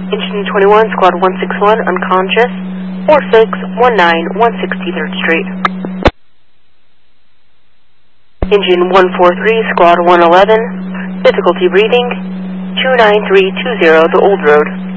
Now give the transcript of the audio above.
Engine 21, Squad 161, unconscious, 4619 163rd Street. Engine 143, Squad 111, difficulty breathing, 29320 The Old Road.